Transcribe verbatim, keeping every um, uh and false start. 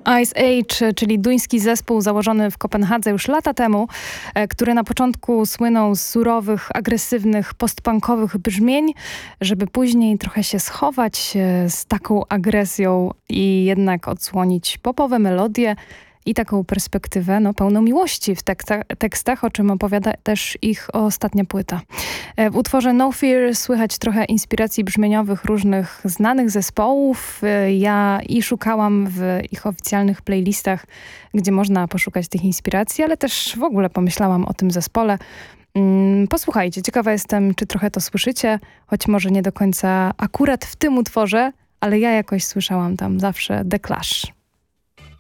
Ice Age, czyli duński zespół założony w Kopenhadze już lata temu, który na początku słynął z surowych, agresywnych, postpunkowych brzmień, żeby później trochę się schować z taką agresją i jednak odsłonić popowe melodie i taką perspektywę no, pełną miłości w tekstach, tekstach, o czym opowiada też ich ostatnia płyta. W utworze No Fear słychać trochę inspiracji brzmieniowych różnych znanych zespołów. Ja i szukałam w ich oficjalnych playlistach, gdzie można poszukać tych inspiracji, ale też w ogóle pomyślałam o tym zespole. Posłuchajcie, ciekawa jestem, czy trochę to słyszycie, choć może nie do końca akurat w tym utworze, ale ja jakoś słyszałam tam zawsze The Clash.